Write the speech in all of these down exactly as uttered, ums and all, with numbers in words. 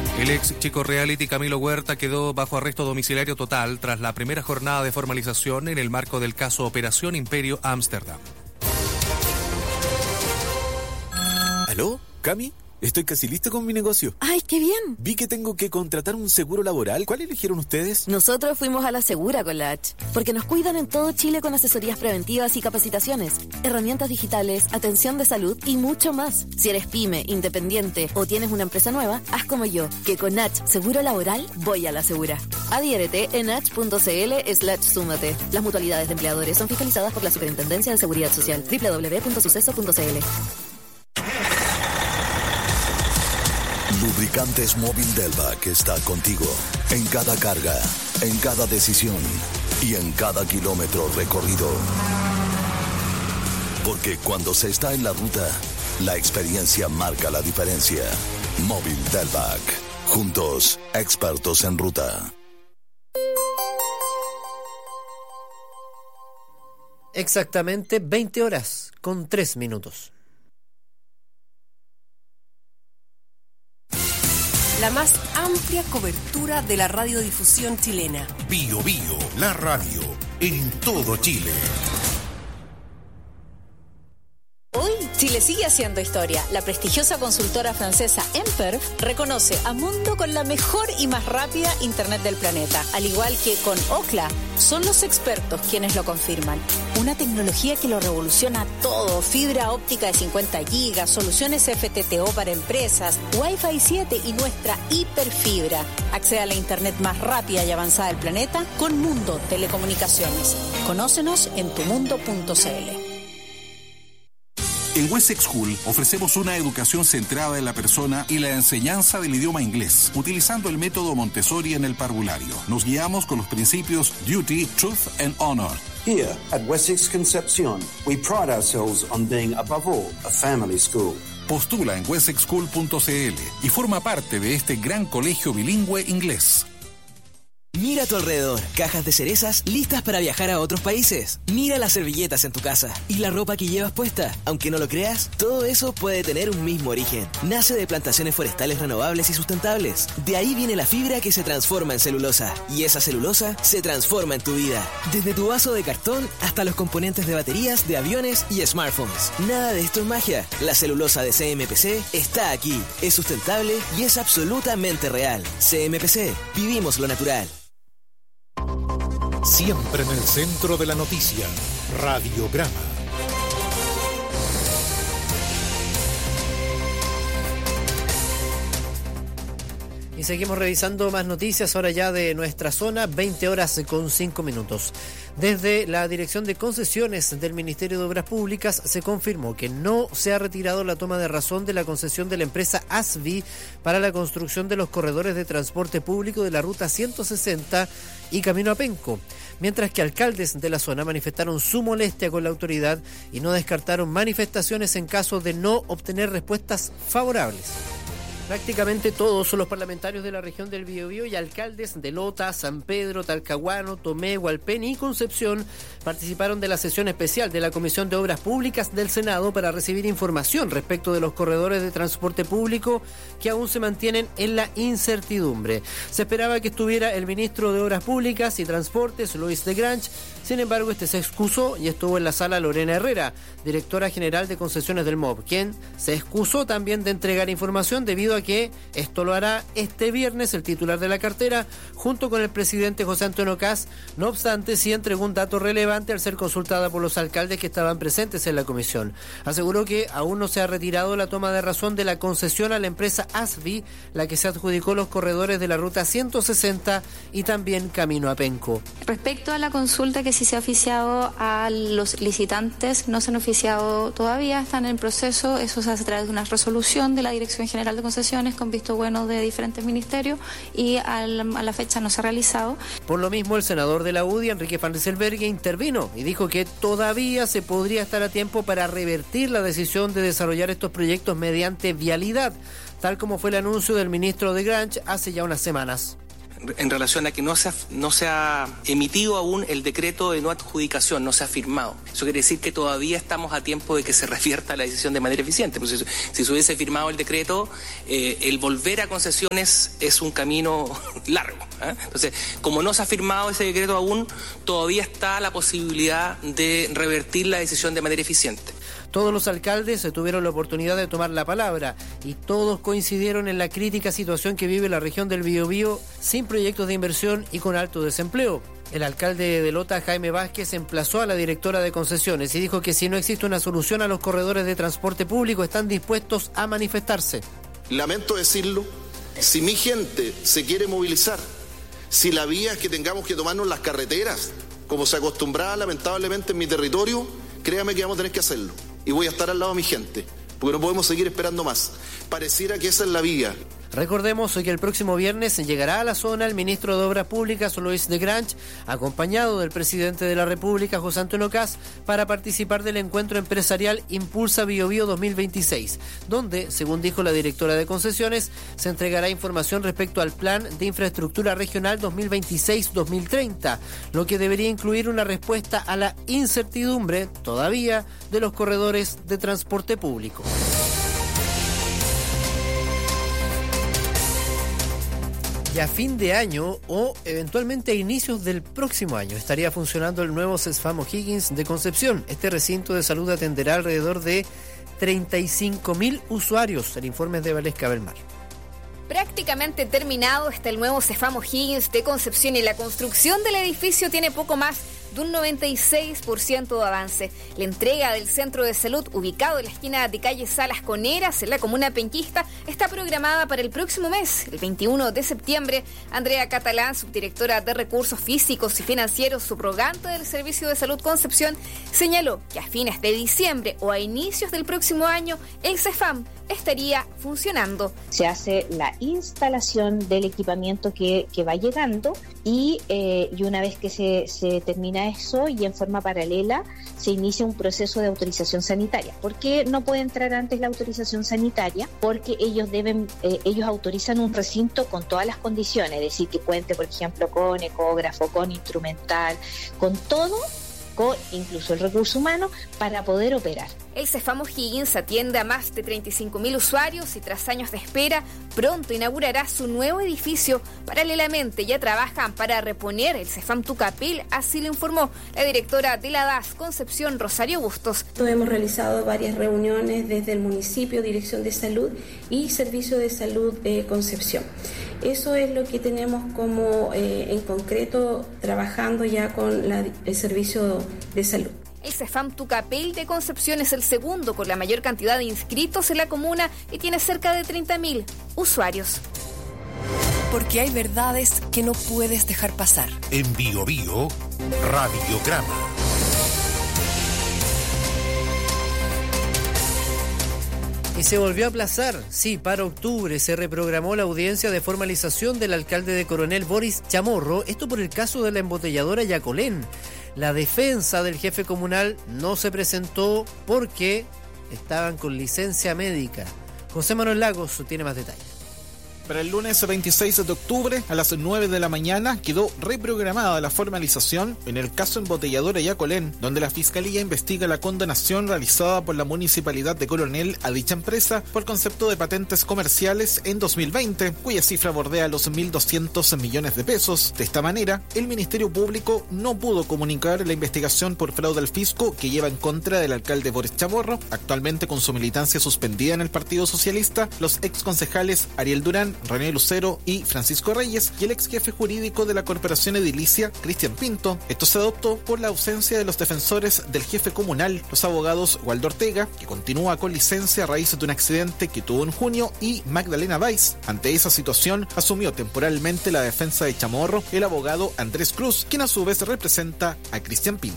El ex chico reality Camilo Huerta quedó bajo arresto domiciliario total tras la primera jornada de formalización en el marco del caso Operación Imperio Ámsterdam. ¿Aló? ¿Cami? Estoy casi listo con mi negocio. ¡Ay, qué bien! Vi que tengo que contratar un seguro laboral. ¿Cuál eligieron ustedes? Nosotros fuimos a la Segura con la H, porque nos cuidan en todo Chile con asesorías preventivas y capacitaciones, herramientas digitales, atención de salud y mucho más. Si eres pyme, independiente o tienes una empresa nueva, haz como yo, que con H Seguro Laboral voy a la Segura. Adhiérete en h.cl slash súmate. Las mutualidades de empleadores son fiscalizadas por la Superintendencia de Seguridad Social. doble u doble u doble u punto suceso punto c l. Lubricantes Móvil Delvac está contigo en cada carga, en cada decisión y en cada kilómetro recorrido. Porque cuando se está en la ruta, la experiencia marca la diferencia. Móvil Delvac. Juntos, expertos en ruta. Exactamente veinte horas con tres minutos. La más amplia cobertura de la radiodifusión chilena. Bio Bio, la radio en todo Chile. Hoy, Chile sigue haciendo historia. La prestigiosa consultora francesa Emperf reconoce a Mundo con la mejor y más rápida internet del planeta. Al igual que con Ookla, son los expertos quienes lo confirman. Una tecnología que lo revoluciona todo. Fibra óptica de cincuenta gigas, soluciones F T T O para empresas, Wi-Fi siete y nuestra hiperfibra. Accede a la internet más rápida y avanzada del planeta con Mundo Telecomunicaciones. Conócenos en tu mundo punto c l. En Wessex School ofrecemos una educación centrada en la persona y la enseñanza del idioma inglés, utilizando el método Montessori en el parvulario. Nos guiamos con los principios Duty, Truth and Honor. Here at Wessex Concepción, we pride ourselves on being, above all, a family school. Postula en wessex school punto c l y forma parte de este gran colegio bilingüe inglés. Mira a tu alrededor, cajas de cerezas listas para viajar a otros países. Mira las servilletas en tu casa y la ropa que llevas puesta. Aunque no lo creas, todo eso puede tener un mismo origen. Nace de plantaciones forestales renovables y sustentables. De ahí viene la fibra que se transforma en celulosa. Y esa celulosa se transforma en tu vida. Desde tu vaso de cartón hasta los componentes de baterías, de aviones y smartphones. Nada de esto es magia. La celulosa de C M P C está aquí. Es sustentable y es absolutamente real. C M P C. Vivimos lo natural. Siempre en el centro de la noticia, Radiograma. Y seguimos revisando más noticias ahora ya de nuestra zona, veinte horas con cinco minutos. Desde la Dirección de Concesiones del Ministerio de Obras Públicas se confirmó que no se ha retirado la toma de razón de la concesión de la empresa ASVI para la construcción de los corredores de transporte público de la ruta ciento sesenta y Camino a Penco, mientras que alcaldes de la zona manifestaron su molestia con la autoridad y no descartaron manifestaciones en caso de no obtener respuestas favorables. Prácticamente todos los parlamentarios de la región del Biobío y alcaldes de Lota, San Pedro, Talcahuano, Tomé, Hualpén y Concepción participaron de la sesión especial de la Comisión de Obras Públicas del Senado para recibir información respecto de los corredores de transporte público que aún se mantienen en la incertidumbre. Se esperaba que estuviera el ministro de Obras Públicas y Transportes, Luis de Grange. Sin embargo, este se excusó y estuvo en la sala Lorena Herrera, directora general de concesiones del M O B, quien se excusó también de entregar información debido a que esto lo hará este viernes el titular de la cartera junto con el presidente José Antonio Kast. No obstante, sí entregó un dato relevante al ser consultada por los alcaldes que estaban presentes en la comisión. Aseguró que aún no se ha retirado la toma de razón de la concesión a la empresa ASVI, la que se adjudicó los corredores de la ruta ciento sesenta y también Camino a Penco. Respecto a la consulta que sí se ha oficiado a los licitantes, no se han oficiado todavía, están en proceso. Eso se hace a través de una resolución de la Dirección General de Concesiones con visto bueno de diferentes ministerios y a la, a la fecha no se ha realizado. Por lo mismo, el senador de la U D I, Enrique Van Rysselberghe, intervino y dijo que todavía se podría estar a tiempo para revertir la decisión de desarrollar estos proyectos mediante vialidad, tal como fue el anuncio del ministro de Grange hace ya unas semanas. en relación a que no se ha, no se ha emitido aún el decreto de no adjudicación, no se ha firmado. Eso quiere decir que todavía estamos a tiempo de que se revierta la decisión de manera eficiente. Pues si, si se hubiese firmado el decreto, eh, el volver a concesiones es un camino largo, ¿eh? Entonces, como no se ha firmado ese decreto aún, todavía está la posibilidad de revertir la decisión de manera eficiente. Todos los alcaldes tuvieron la oportunidad de tomar la palabra y todos coincidieron en la crítica situación que vive la región del Biobío sin proyectos de inversión y con alto desempleo. El alcalde de Lota, Jaime Vázquez, emplazó a la directora de concesiones y dijo que si no existe una solución a los corredores de transporte público están dispuestos a manifestarse. Lamento decirlo, si mi gente se quiere movilizar, si la vía es que tengamos que tomarnos las carreteras, como se acostumbraba lamentablemente en mi territorio, créame que vamos a tener que hacerlo. Y voy a estar al lado de mi gente, porque no podemos seguir esperando más. Pareciera que esa es la vía. Recordemos que el próximo viernes llegará a la zona el ministro de Obras Públicas, Luis de Grange, acompañado del presidente de la República, José Antonio Kast, para participar del encuentro empresarial Impulsa Biobío dos mil veintiséis, donde, según dijo la directora de concesiones, se entregará información respecto al Plan de Infraestructura Regional dos mil veintiséis dos mil treinta, lo que debería incluir una respuesta a la incertidumbre, todavía, de los corredores de transporte público. Y a fin de año o eventualmente a inicios del próximo año estaría funcionando el nuevo CESFAM O'Higgins de Concepción. Este recinto de salud atenderá alrededor de treinta y cinco mil usuarios. El informe es de Valesca Belmar. Prácticamente terminado está el nuevo CESFAM O'Higgins de Concepción y la construcción del edificio tiene poco más de un noventa y seis por ciento de avance. La entrega del centro de salud, ubicado en la esquina de calle Salas con Heras, en la comuna penquista, está programada para el próximo mes, el veintiuno de septiembre. Andrea Catalán, subdirectora de Recursos Físicos y Financieros, subrogante del Servicio de Salud Concepción, señaló que a fines de diciembre o a inicios del próximo año, el CESFAM estaría funcionando. Se hace la instalación del equipamiento que, que va llegando y, eh, y una vez que se, se termina eso y en forma paralela se inicia un proceso de autorización sanitaria. ¿Por qué no puede entrar antes la autorización sanitaria? Porque ellos deben, eh, ellos autorizan un recinto con todas las condiciones, es decir, que cuente, por ejemplo, con ecógrafo, con instrumental, con todo, con incluso el recurso humano para poder operar. El CESFAM O'Higgins atiende a más de treinta y cinco mil usuarios y tras años de espera, pronto inaugurará su nuevo edificio. Paralelamente ya trabajan para reponer el CESFAM Tucapel, así lo informó la directora de la D A S Concepción, Rosario Bustos. Hemos realizado varias reuniones desde el municipio, Dirección de Salud y Servicio de Salud de Concepción. Eso es lo que tenemos como eh, en concreto trabajando ya con la, el Servicio de Salud. El CESFAM Tucapel de Concepción es el segundo con la mayor cantidad de inscritos en la comuna y tiene cerca de treinta mil usuarios. Porque hay verdades que no puedes dejar pasar. En Bio Bio, Radiograma. Y se volvió a aplazar, sí, para octubre se reprogramó la audiencia de formalización del alcalde de Coronel, Boris Chamorro, esto por el caso de la embotelladora Yacolén. La defensa del jefe comunal no se presentó porque estaban con licencia médica. José Manuel Lagos tiene más detalles. Para el lunes veintiséis de octubre a las nueve de la mañana quedó reprogramada la formalización en el caso embotelladora Yacolén, donde la Fiscalía investiga la condonación realizada por la Municipalidad de Coronel a dicha empresa por concepto de patentes comerciales en dos mil veinte, cuya cifra bordea los mil doscientos millones de pesos. De esta manera, el Ministerio Público no pudo comunicar la investigación por fraude al fisco que lleva en contra del alcalde Boris Chamorro, actualmente con su militancia suspendida en el Partido Socialista, los exconcejales Ariel Durán, René Lucero y Francisco Reyes y el ex jefe jurídico de la Corporación Edilicia, Cristian Pinto. Esto se adoptó por la ausencia de los defensores del jefe comunal, los abogados Waldo Ortega, que continúa con licencia a raíz de un accidente que tuvo en junio, y Magdalena Weiss. Ante esa situación, asumió temporalmente la defensa de Chamorro el abogado Andrés Cruz, quien a su vez representa a Cristian Pinto.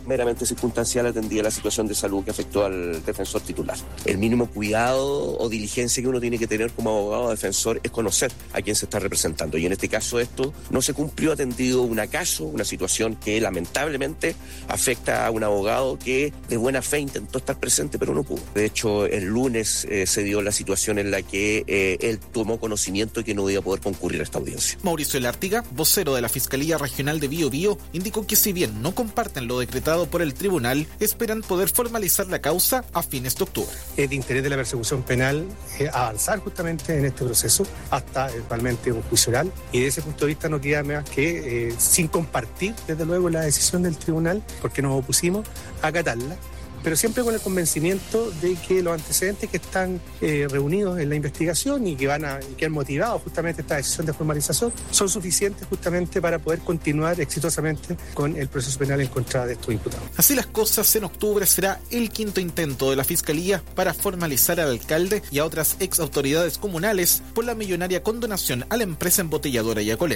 meramente circunstancial atendía la situación de salud que afectó al defensor titular. El mínimo cuidado o diligencia que uno tiene que tener como abogado defensor es conocer a quién se está representando, y en este caso esto no se cumplió, atendido un acaso, una situación que lamentablemente afecta a un abogado que de buena fe intentó estar presente pero no pudo. De hecho, el lunes eh, se dio la situación en la que eh, él tomó conocimiento de que no iba a poder concurrir a esta audiencia. Mauricio Lártiga, vocero de la Fiscalía Regional de Bío Bío, indicó que si bien no comparten lo decretado por el tribunal, esperan poder formalizar la causa a fines de octubre. Es de interés de la persecución penal eh, avanzar justamente en este proceso hasta eventualmente un juicio oral, y desde ese punto de vista no queda más que, eh, sin compartir desde luego la decisión del tribunal, porque nos opusimos a acatarla, pero siempre con el convencimiento de que los antecedentes que están eh, reunidos en la investigación y que van a que han motivado justamente esta decisión de formalización son suficientes justamente para poder continuar exitosamente con el proceso penal en contra de estos imputados. Así las cosas, en octubre será el quinto intento de la Fiscalía para formalizar al alcalde y a otras ex autoridades comunales por la millonaria condonación a la empresa embotelladora Yacolén.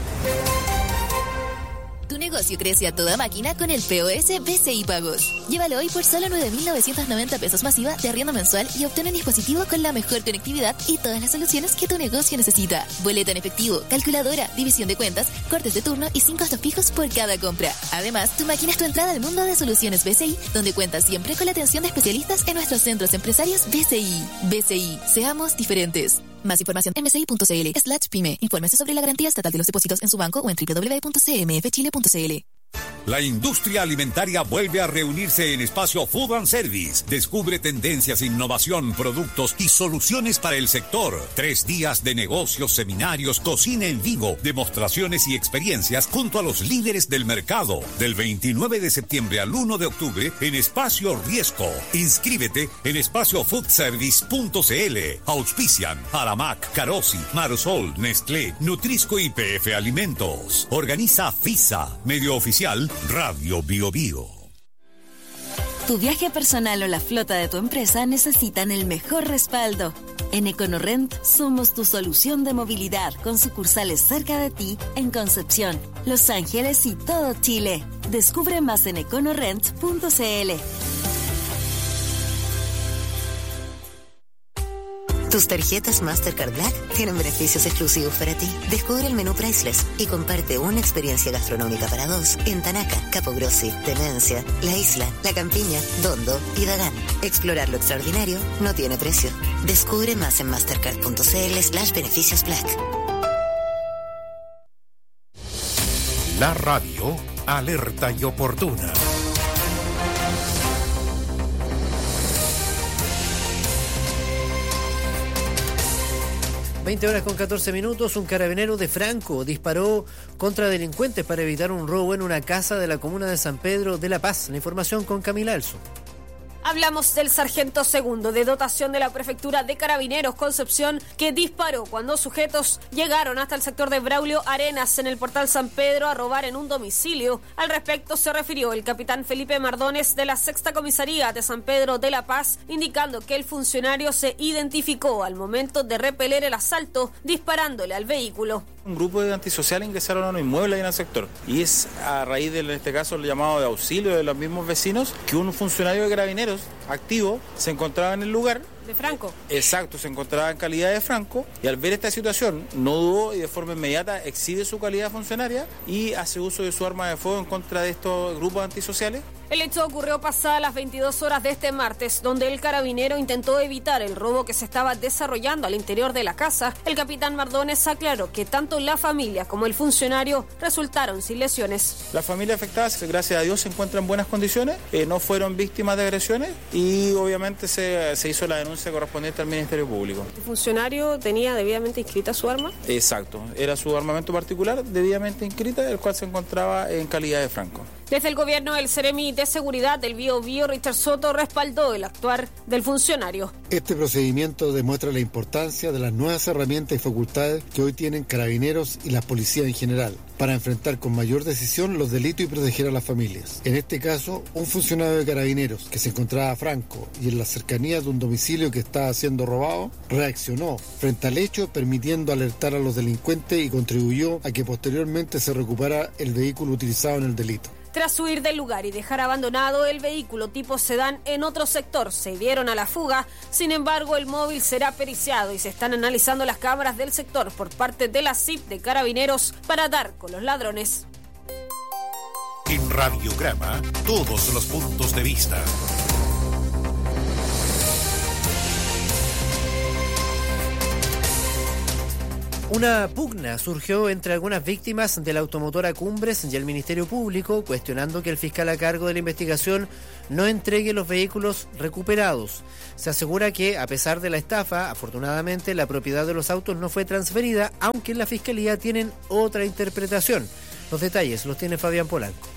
Tu negocio crece a toda máquina con el P O S B C I Pagos. Llévalo hoy por solo nueve mil novecientos noventa pesos masiva de arriendo mensual y obtén un dispositivo con la mejor conectividad y todas las soluciones que tu negocio necesita. Boleta en efectivo, calculadora, división de cuentas, cortes de turno y sin costos fijos por cada compra. Además, tu máquina es tu entrada al mundo de soluciones B C I, donde cuentas siempre con la atención de especialistas en nuestros centros empresarios B C I. B C I, seamos diferentes. Más información en mci.cl slash pyme. Infórmese sobre la garantía estatal de los depósitos en su banco o en doble u doble u doble u punto c m f chile punto c l. La industria alimentaria vuelve a reunirse en Espacio Food and Service. Descubre tendencias, innovación, productos y soluciones para el sector. Tres días de negocios, seminarios, cocina en vivo, demostraciones y experiencias junto a los líderes del mercado. Del veintinueve de septiembre al uno de octubre en Espacio Riesco. Inscríbete en espacio food service punto c l. Auspician Aramac, Carosi, Marsol, Nestlé, Nutrisco y P F Alimentos. Organiza FISA, medio oficial Radio Bío Bío. Tu viaje personal o la flota de tu empresa necesitan el mejor respaldo. En EconoRent somos tu solución de movilidad con sucursales cerca de ti en Concepción, Los Ángeles y todo Chile. Descubre más en econorent punto c l. Tus tarjetas Mastercard Black tienen beneficios exclusivos para ti. Descubre el menú Priceless y comparte una experiencia gastronómica para dos en Tanaca, Capogrossi, Demencia, La Isla, La Campiña, Dondo y Dagán. Explorar lo extraordinario no tiene precio. Descubre más en mastercard punto c l slash beneficios black. La radio alerta y oportuna. veinte horas con catorce minutos, un carabinero de Franco disparó contra delincuentes para evitar un robo en una casa de la comuna de San Pedro de La Paz. La información con Camila Elso. Hablamos del sargento segundo de dotación de la Prefectura de Carabineros Concepción, que disparó cuando sujetos llegaron hasta el sector de Braulio Arenas en el portal San Pedro a robar en un domicilio. Al respecto se refirió el capitán Felipe Mardones de la Sexta Comisaría de San Pedro de La Paz, indicando que el funcionario se identificó al momento de repeler el asalto disparándole al vehículo. Un grupo de antisociales ingresaron a un inmueble ahí en el sector y es a raíz de, en este caso, el llamado de auxilio de los mismos vecinos que un funcionario de Carabineros activo se encontraba en el lugar. ¿De Franco? Exacto, se encontraba en calidad de Franco y al ver esta situación no dudó y de forma inmediata exhibe su calidad funcionaria y hace uso de su arma de fuego en contra de estos grupos antisociales. El hecho ocurrió pasadas las veintidós horas de este martes, donde el carabinero intentó evitar el robo que se estaba desarrollando al interior de la casa. El capitán Mardones aclaró que tanto la familia como el funcionario resultaron sin lesiones. Las familias afectadas, gracias a Dios, se encuentran en buenas condiciones, eh, no fueron víctimas de agresiones y obviamente se, se hizo la denuncia correspondiente al Ministerio Público. ¿El funcionario tenía debidamente inscrita su arma? Exacto, era su armamento particular debidamente inscrita, el cual se encontraba en calidad de Franco. Desde el gobierno, el Seremi de Seguridad del Bío Bío, Richard Soto, respaldó el actuar del funcionario. Este procedimiento demuestra la importancia de las nuevas herramientas y facultades que hoy tienen carabineros y la policía en general para enfrentar con mayor decisión los delitos y proteger a las familias. En este caso, un funcionario de carabineros que se encontraba a Franco y en las cercanías de un domicilio que estaba siendo robado, reaccionó frente al hecho, permitiendo alertar a los delincuentes y contribuyó a que posteriormente se recuperara el vehículo utilizado en el delito. Tras huir del lugar y dejar abandonado el vehículo tipo sedán en otro sector, se dieron a la fuga. Sin embargo, el móvil será periciado y se están analizando las cámaras del sector por parte de la C I P de Carabineros para dar con los ladrones. En Radiograma, todos los puntos de vista. Una pugna surgió entre algunas víctimas de la automotora Cumbres y el Ministerio Público, cuestionando que el fiscal a cargo de la investigación no entregue los vehículos recuperados. Se asegura que, a pesar de la estafa, afortunadamente la propiedad de los autos no fue transferida, aunque en la Fiscalía tienen otra interpretación. Los detalles los tiene Fabián Polanco.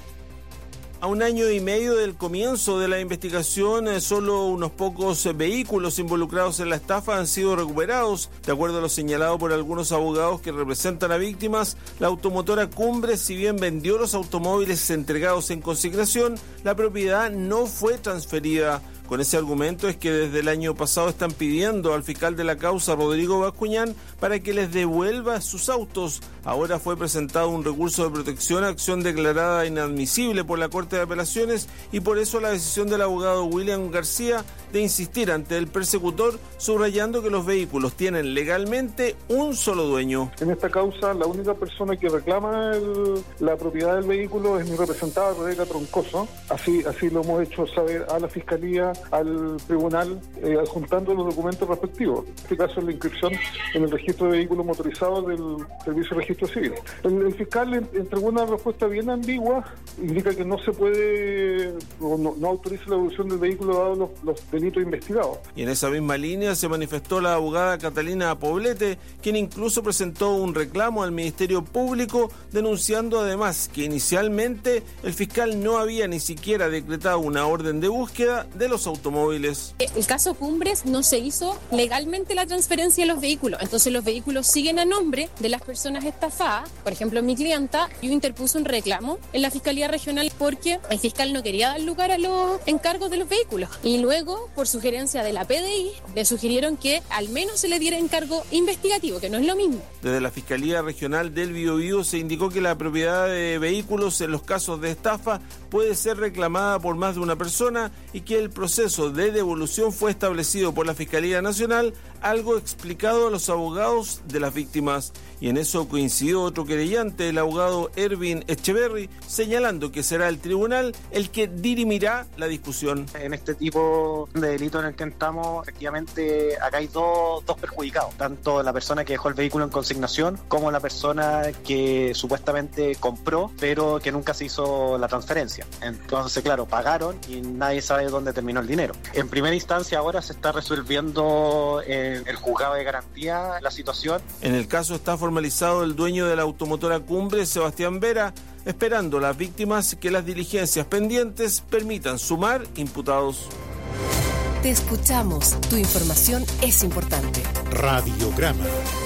A un año y medio del comienzo de la investigación, solo unos pocos vehículos involucrados en la estafa han sido recuperados. De acuerdo a lo señalado por algunos abogados que representan a víctimas, la automotora Cumbres, si bien vendió los automóviles entregados en consignación, la propiedad no fue transferida. Con ese argumento es que desde el año pasado están pidiendo al fiscal de la causa, Rodrigo Bascuñán, para que les devuelva sus autos. Ahora fue presentado un recurso de protección, acción declarada inadmisible por la Corte de Apelaciones, y por eso la decisión del abogado William García de insistir ante el persecutor, subrayando que los vehículos tienen legalmente un solo dueño. En esta causa, la única persona que reclama el, la propiedad del vehículo es mi representada, Rebeca Troncoso. Así, así lo hemos hecho saber a la Fiscalía, al tribunal, eh, adjuntando los documentos respectivos. En este caso es la inscripción en el registro de vehículos motorizados del Servicio de Registro Civil. El, el fiscal entregó una respuesta bien ambigua, indica que no se puede, o no, no autoriza la devolución del vehículo dado los, los delitos investigados. Y en esa misma línea se manifestó la abogada Catalina Poblete, quien incluso presentó un reclamo al Ministerio Público, denunciando además que inicialmente el fiscal no había ni siquiera decretado una orden de búsqueda de los automóviles. El caso Cumbres no se hizo legalmente la transferencia de los vehículos, entonces los vehículos siguen a nombre de las personas estafadas. Por ejemplo, mi clienta, yo interpuse un reclamo en la Fiscalía Regional porque el fiscal no quería dar lugar a los encargos de los vehículos, y luego, por sugerencia de la P D I, le sugirieron que al menos se le diera encargo investigativo, que no es lo mismo. Desde la Fiscalía Regional del Biobío se indicó que la propiedad de vehículos en los casos de estafa puede ser reclamada por más de una persona y que el proceso de devolución fue establecido por la Fiscalía Nacional, algo explicado a los abogados de las víctimas. Y en eso coincidió otro querellante, el abogado Erwin Echeverry, señalando que será el tribunal el que dirimirá la discusión. En este tipo de delito en el que estamos, efectivamente, acá hay dos, dos perjudicados, tanto la persona que dejó el vehículo en consignación como la persona que supuestamente compró, pero que nunca se hizo la transferencia. Entonces, claro, pagaron y nadie sabe dónde terminó el dinero. En primera instancia, ahora se está resolviendo en el juzgado de garantía la situación. En el caso está formalizado el dueño de la automotora Cumbres, Sebastián Vera, esperando las víctimas que las diligencias pendientes permitan sumar imputados. Te escuchamos. Tu información es importante. Radiograma.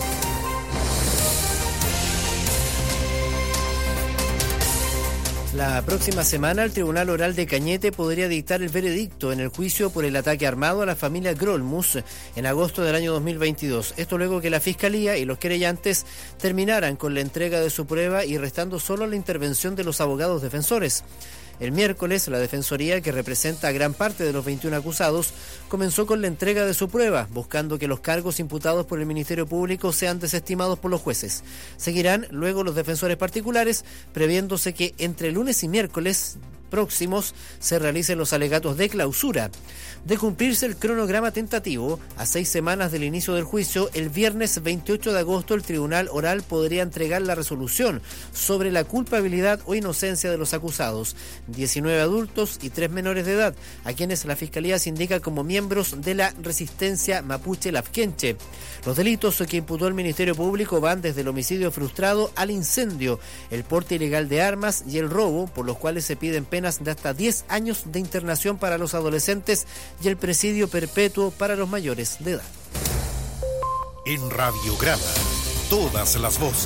La próxima semana el Tribunal Oral de Cañete podría dictar el veredicto en el juicio por el ataque armado a la familia Grolmus en agosto del año dos mil veintidós. Esto luego que la Fiscalía y los querellantes terminaran con la entrega de su prueba y restando solo la intervención de los abogados defensores. El miércoles, la Defensoría, que representa a gran parte de los veintiún acusados, comenzó con la entrega de su prueba, buscando que los cargos imputados por el Ministerio Público sean desestimados por los jueces. Seguirán luego los defensores particulares, previéndose que entre lunes y miércoles próximos se realicen los alegatos de clausura. De cumplirse el cronograma tentativo, a seis semanas del inicio del juicio, el viernes veintiocho de agosto el Tribunal Oral podría entregar la resolución sobre la culpabilidad o inocencia de los acusados, diecinueve adultos y tres menores de edad, a quienes la Fiscalía se indica como miembros de la resistencia mapuche lafkenche. Los delitos que imputó el Ministerio Público van desde el homicidio frustrado al incendio, el porte ilegal de armas y el robo, por los cuales se piden penas de hasta diez años de internación para los adolescentes y el presidio perpetuo para los mayores de edad. En Radiograma, todas las voces.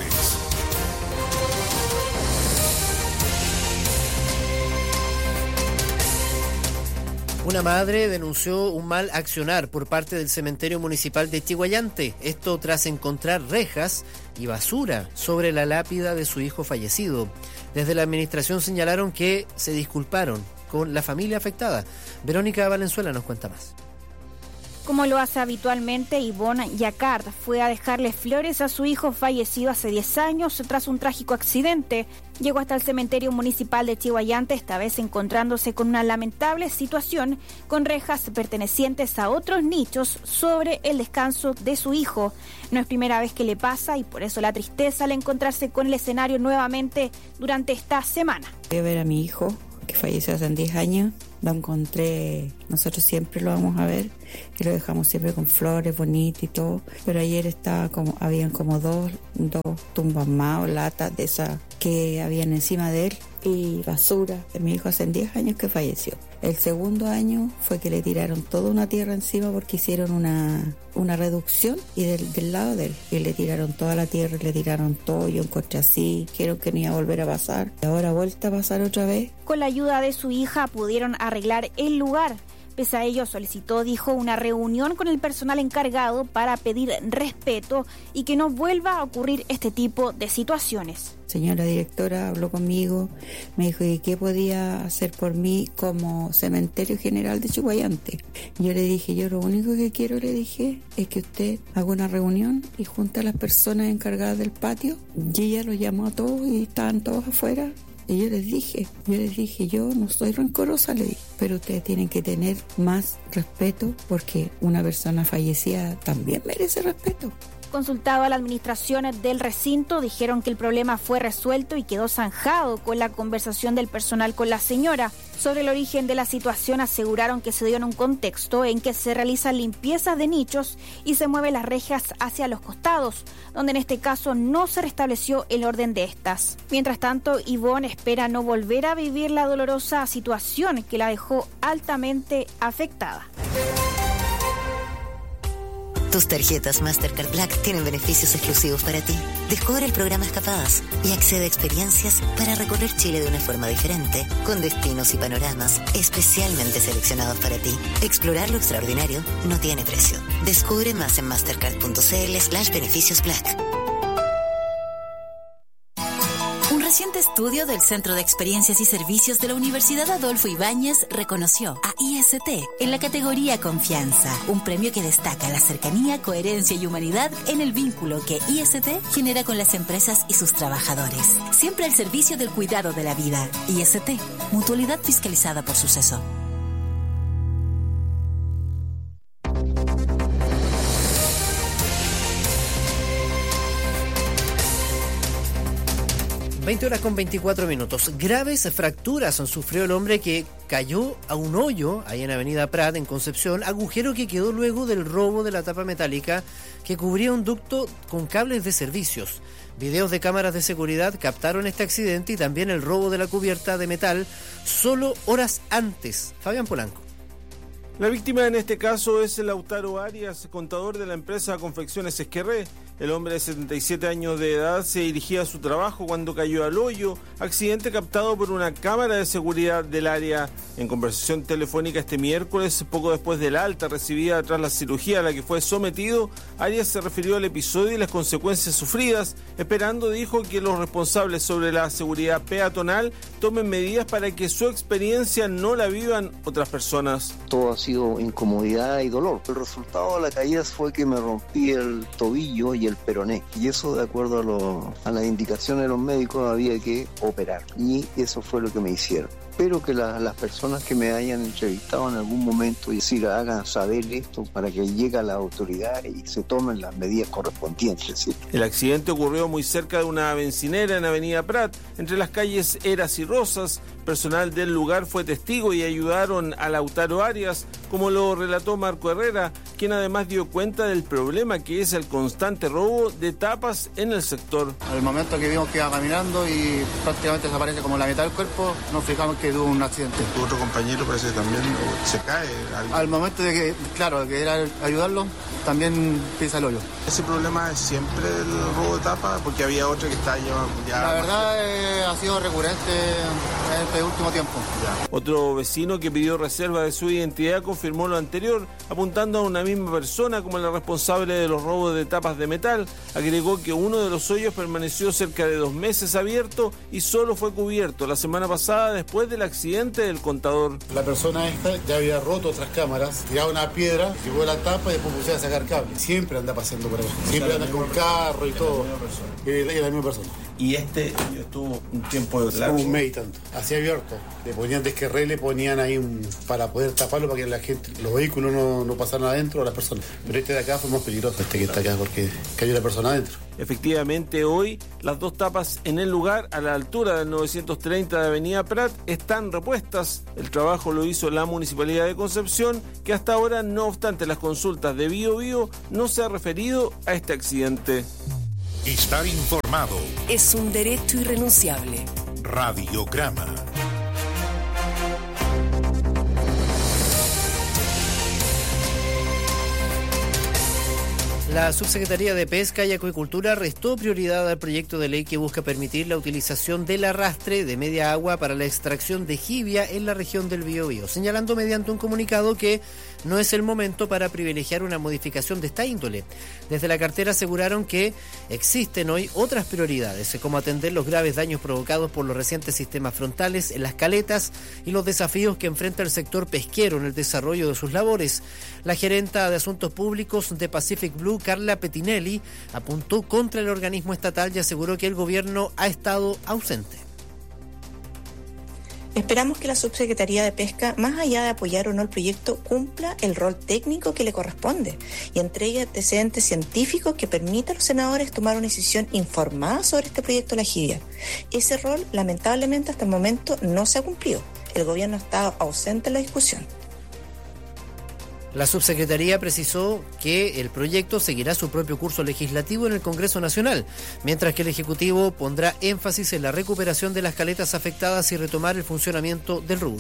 Una madre denunció un mal accionar por parte del cementerio municipal de Chiguayante, esto tras encontrar rejas y basura sobre la lápida de su hijo fallecido. Desde la administración señalaron que se disculparon con la familia afectada. Verónica Valenzuela nos cuenta más. Como lo hace habitualmente, Ivonne Yacard fue a dejarle flores a su hijo fallecido hace diez años tras un trágico accidente. Llegó hasta el cementerio municipal de Chihuayante, esta vez encontrándose con una lamentable situación con rejas pertenecientes a otros nichos sobre el descanso de su hijo. No es primera vez que le pasa y por eso la tristeza al encontrarse con el escenario nuevamente durante esta semana. Voy a ver a mi hijo, que falleció hace diez años. Lo encontré, nosotros siempre lo vamos a ver y lo dejamos siempre con flores bonitas y todo, pero ayer estaba como, habían como dos, dos tumbas más o latas de esas que habían encima de él y basura. Mi hijo hace diez años que falleció. El segundo año fue que le tiraron toda una tierra encima porque hicieron una, una reducción y del, del lado de él. Y le tiraron toda la tierra, le tiraron todo, yo encontré así, dijeron que no iba a volver a pasar. Y ahora vuelta a pasar otra vez. Con la ayuda de su hija pudieron arreglar el lugar. Pese a ello, solicitó, dijo, una reunión con el personal encargado para pedir respeto y que no vuelva a ocurrir este tipo de situaciones. Señora directora habló conmigo, me dijo que qué podía hacer por mí como cementerio general de Chihuayante. Yo le dije, yo lo único que quiero, le dije, es que usted haga una reunión y junte a las personas encargadas del patio. Y ella los llamó a todos y estaban todos afuera. Y yo les dije, yo les dije, yo no soy rencorosa, le dije, pero ustedes tienen que tener más respeto porque una persona fallecida también merece respeto. Consultado a la administración del recinto, dijeron que el problema fue resuelto y quedó zanjado con la conversación del personal con la señora. Sobre el origen de la situación, aseguraron que se dio en un contexto en que se realizan limpiezas de nichos y se mueven las rejas hacia los costados, donde en este caso no se restableció el orden de estas. Mientras tanto, Ivonne espera no volver a vivir la dolorosa situación que la dejó altamente afectada. Tus tarjetas Mastercard Black tienen beneficios exclusivos para ti. Descubre el programa Escapadas y accede a experiencias para recorrer Chile de una forma diferente, con destinos y panoramas especialmente seleccionados para ti. Explorar lo extraordinario no tiene precio. Descubre más en mastercard.cl slash beneficios Black. Un reciente estudio del Centro de Experiencias y Servicios de la Universidad Adolfo Ibáñez reconoció a I S T en la categoría Confianza, un premio que destaca la cercanía, coherencia y humanidad en el vínculo que I S T genera con las empresas y sus trabajadores. Siempre al servicio del cuidado de la vida. I S T, mutualidad fiscalizada por Suceso. veinte horas con veinticuatro minutos. Graves fracturas sufrió el hombre que cayó a un hoyo ahí en Avenida Prat, en Concepción, agujero que quedó luego del robo de la tapa metálica que cubría un ducto con cables de servicios. Videos de cámaras de seguridad captaron este accidente y también el robo de la cubierta de metal solo horas antes. Fabián Polanco. La víctima en este caso es Lautaro Arias, contador de la empresa Confecciones Esquerré. El hombre de setenta y siete años de edad se dirigía a su trabajo cuando cayó al hoyo, accidente captado por una cámara de seguridad del área. En conversación telefónica este miércoles, poco después del alta recibida tras la cirugía a la que fue sometido, Arias se refirió al episodio y las consecuencias sufridas, esperando, dijo, que los responsables sobre la seguridad peatonal tomen medidas para que su experiencia no la vivan otras personas. Todo ha sido incomodidad y dolor. El resultado de la caída fue que me rompí el tobillo y el peroné, y eso, de acuerdo a, lo, a las indicaciones de los médicos, había que operar, y eso fue lo que me hicieron. Espero que la, las personas que me hayan entrevistado en algún momento y decir, hagan saber esto para que llegue a la autoridad y se tomen las medidas correspondientes, ¿sí? El accidente ocurrió muy cerca de una bencinera en Avenida Prat, entre las calles Eras y Rosas. Personal del lugar fue testigo y ayudaron a Lautaro Arias, como lo relató Marco Herrera, quien además dio cuenta del problema que es el constante robo de tapas en el sector. Al momento que vimos que iba caminando y prácticamente desaparece como la mitad del cuerpo, nos fijamos que que tuvo un accidente. Tu otro compañero parece que también se cae. Al, al momento de que, claro, de que era ayudarlo, también pisa el hoyo. ¿Ese problema es siempre el robo de tapa? Porque había otro que está ya... ya La verdad eh, ha sido recurrente en este último tiempo. Ya. Otro vecino que pidió reserva de su identidad confirmó lo anterior, apuntando a una misma persona como la responsable de los robos de tapas de metal. Agregó que uno de los hoyos permaneció cerca de dos meses abierto y solo fue cubierto la semana pasada después del accidente del contador. La persona esta ya había roto otras cámaras, tiraba una piedra, llevó la tapa y después pusieron a sacar cable. Siempre anda paseando por acá. Siempre anda con carro y todo. Y la misma persona. Y este estuvo un tiempo de largo. Un mes y tanto. Así abierto. Le ponían descarril, le ponían ahí un, para poder taparlo para que la gente, los vehículos no, no pasaran adentro o las personas. Pero este de acá fue más peligroso, este que está acá, porque cayó la persona adentro. Efectivamente, hoy las dos tapas en el lugar, a la altura del novecientos treinta de Avenida Prat, están repuestas. El trabajo lo hizo la Municipalidad de Concepción, que hasta ahora, no obstante las consultas de Bío Bío, no se ha referido a este accidente. Estar informado es un derecho irrenunciable. Radiograma. La Subsecretaría de Pesca y Acuicultura restó prioridad al proyecto de ley que busca permitir la utilización del arrastre de media agua para la extracción de jibia en la región del Biobío, señalando mediante un comunicado que no es el momento para privilegiar una modificación de esta índole. Desde la cartera aseguraron que existen hoy otras prioridades, como atender los graves daños provocados por los recientes sistemas frontales en las caletas y los desafíos que enfrenta el sector pesquero en el desarrollo de sus labores. La gerenta de Asuntos Públicos de Pacific Blue, Carla Petinelli, apuntó contra el organismo estatal y aseguró que el gobierno ha estado ausente. Esperamos que la Subsecretaría de Pesca, más allá de apoyar o no el proyecto, cumpla el rol técnico que le corresponde y entregue antecedentes científicos que permitan a los senadores tomar una decisión informada sobre este proyecto de la jibia. Ese rol, lamentablemente, hasta el momento no se ha cumplido. El gobierno está ausente en la discusión. La subsecretaría precisó que el proyecto seguirá su propio curso legislativo en el Congreso Nacional, mientras que el Ejecutivo pondrá énfasis en la recuperación de las caletas afectadas y retomar el funcionamiento del rubro.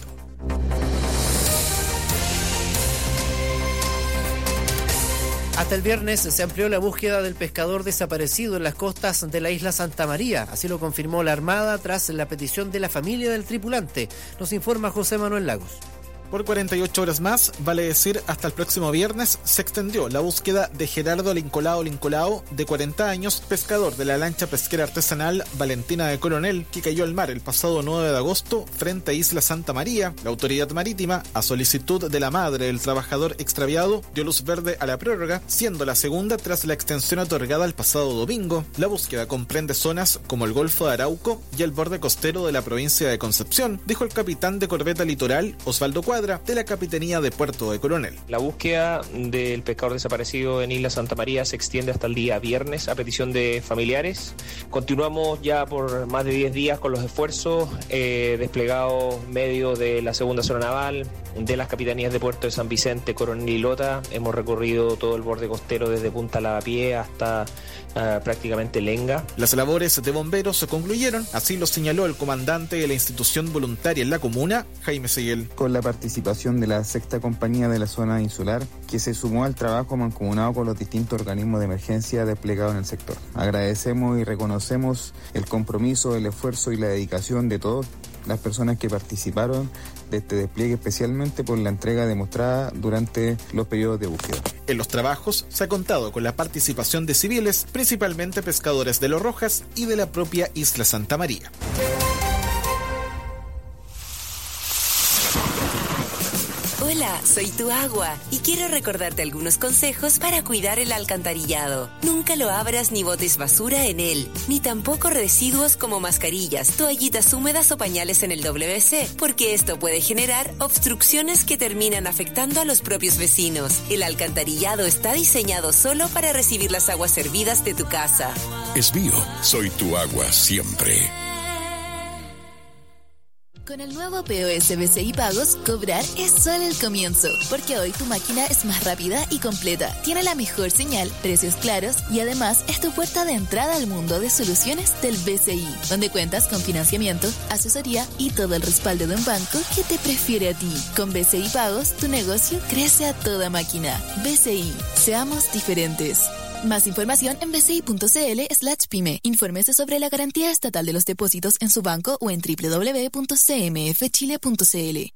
Hasta el viernes se amplió la búsqueda del pescador desaparecido en las costas de la isla Santa María. Así lo confirmó la Armada tras la petición de la familia del tripulante. Nos informa José Manuel Lagos. Por cuarenta y ocho horas más, vale decir hasta el próximo viernes, se extendió la búsqueda de Gerardo Lincolao Lincolao, de cuarenta años, pescador de la lancha pesquera artesanal Valentina de Coronel, que cayó al mar el pasado nueve de agosto frente a Isla Santa María. La autoridad marítima, a solicitud de la madre del trabajador extraviado, dio luz verde a la prórroga, siendo la segunda tras la extensión otorgada el pasado domingo. La búsqueda comprende zonas como el Golfo de Arauco y el borde costero de la provincia de Concepción, dijo el capitán de corbeta Litoral, Osvaldo Cuadra, de la Capitanía de Puerto de Coronel. La búsqueda del pescador desaparecido en Isla Santa María se extiende hasta el día viernes a petición de familiares. Continuamos ya por más de diez días con los esfuerzos eh, desplegados medio de la segunda zona naval, de las capitanías de Puerto de San Vicente, Coronel y Lota. Hemos recorrido todo el borde costero desde Punta Lavapié hasta uh, prácticamente Lenga. Las labores de bomberos se concluyeron, así lo señaló el comandante de la institución voluntaria en la comuna, Jaime Seguel. Con la participación de la sexta compañía de la zona insular, que se sumó al trabajo mancomunado con los distintos organismos de emergencia desplegados en el sector. Agradecemos y reconocemos el compromiso, el esfuerzo y la dedicación de todas las personas que participaron de este despliegue, especialmente por la entrega demostrada durante los periodos de búsqueda. En los trabajos se ha contado con la participación de civiles, principalmente pescadores de Los Rojas y de la propia Isla Santa María. Hola, soy tu agua y quiero recordarte algunos consejos para cuidar el alcantarillado. Nunca lo abras ni botes basura en él, ni tampoco residuos como mascarillas, toallitas húmedas o pañales en el doble ve ce, porque esto puede generar obstrucciones que terminan afectando a los propios vecinos. El alcantarillado está diseñado solo para recibir las aguas servidas de tu casa. Es Bío, soy tu agua siempre. Con el nuevo P O S B C I Pagos, cobrar es solo el comienzo, porque hoy tu máquina es más rápida y completa, tiene la mejor señal, precios claros y además es tu puerta de entrada al mundo de soluciones del B C I, donde cuentas con financiamiento, asesoría y todo el respaldo de un banco que te prefiere a ti. Con B C I Pagos, tu negocio crece a toda máquina. B C I, seamos diferentes. Más información en bci.cl slash pyme. Infórmese sobre la garantía estatal de los depósitos en su banco o en doble u doble u doble u punto c m f chile punto c l.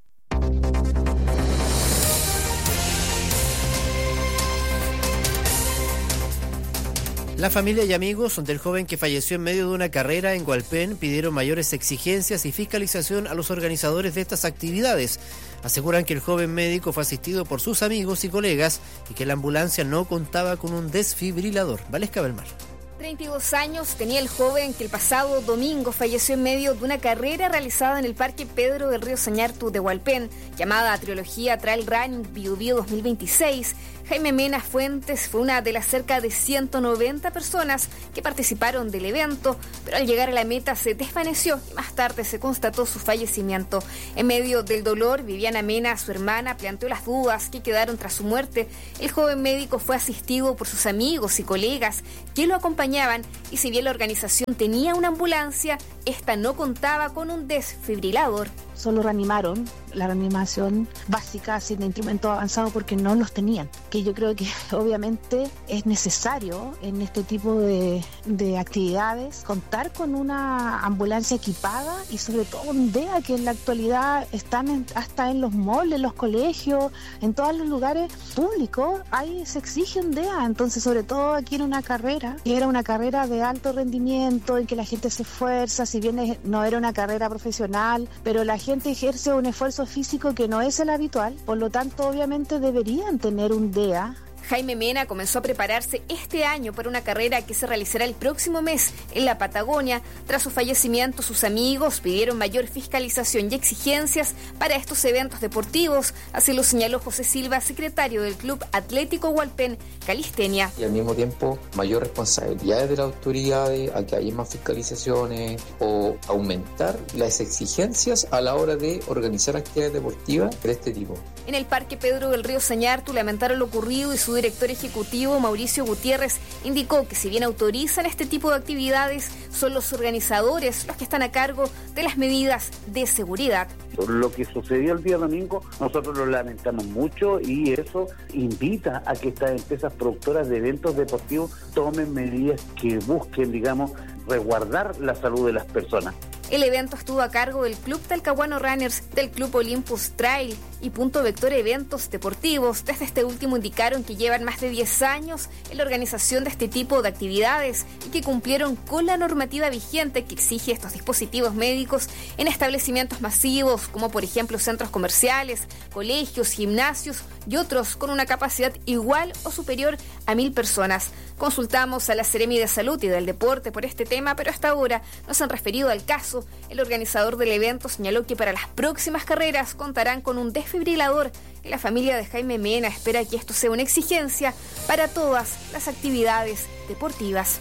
La familia y amigos del joven que falleció en medio de una carrera en Hualpén pidieron mayores exigencias y fiscalización a los organizadores de estas actividades. Aseguran que el joven médico fue asistido por sus amigos y colegas y que la ambulancia no contaba con un desfibrilador. Valesca Belmar. treinta y dos años tenía el joven que el pasado domingo falleció en medio de una carrera realizada en el Parque Pedro del Río Sañartu de Hualpén, llamada Trilogía Trail Running Bio Bio dos mil veintiséis. Jaime Mena Fuentes fue una de las cerca de ciento noventa personas que participaron del evento, pero al llegar a la meta se desvaneció y más tarde se constató su fallecimiento. En medio del dolor, Viviana Mena, su hermana, planteó las dudas que quedaron tras su muerte. El joven médico fue asistido por sus amigos y colegas que lo acompañaban y si bien la organización tenía una ambulancia, esta no contaba con un desfibrilador. Solo reanimaron, la reanimación básica sin instrumento avanzado porque no los tenían, que yo creo que obviamente es necesario en este tipo de, de actividades contar con una ambulancia equipada y sobre todo un D E A que en la actualidad están en, hasta en los malls, en los colegios, en todos los lugares públicos, ahí se exige un D E A, entonces sobre todo aquí en una carrera, que era una carrera de alto rendimiento en que la gente se esfuerza, si bien es, no era una carrera profesional, pero la gente ejerce un esfuerzo físico que no es el habitual, por lo tanto obviamente deberían tener un D E A. Jaime Mena comenzó a prepararse este año para una carrera que se realizará el próximo mes en la Patagonia. Tras su fallecimiento, sus amigos pidieron mayor fiscalización y exigencias para estos eventos deportivos. Así lo señaló José Silva, secretario del Club Atlético Hualpén Calistenia. Y al mismo tiempo, mayor responsabilidad de las autoridades, a que haya más fiscalizaciones o aumentar las exigencias a la hora de organizar actividades deportivas de este tipo. En el Parque Pedro del Río Sañartu lamentaron lo ocurrido y su director ejecutivo, Mauricio Gutiérrez, indicó que si bien autorizan este tipo de actividades, son los organizadores los que están a cargo de las medidas de seguridad. Lo que sucedió el día domingo, nosotros lo lamentamos mucho y eso invita a que estas empresas productoras de eventos deportivos tomen medidas que busquen, digamos, resguardar la salud de las personas. El evento estuvo a cargo del Club Talcahuano Runners, del Club Olympus Trail y Punto Vector Eventos Deportivos. Desde este último indicaron que llevan más de diez años en la organización de este tipo de actividades y que cumplieron con la normativa vigente que exige estos dispositivos médicos en establecimientos masivos, como por ejemplo centros comerciales, colegios, gimnasios y otros con una capacidad igual o superior a mil personas. Consultamos a la Seremi de Salud y del Deporte por este tema, pero hasta ahora no se han referido al caso. El organizador del evento señaló que para las próximas carreras contarán con un desfibrilador. La familia de Jaime Mena espera que esto sea una exigencia para todas las actividades deportivas.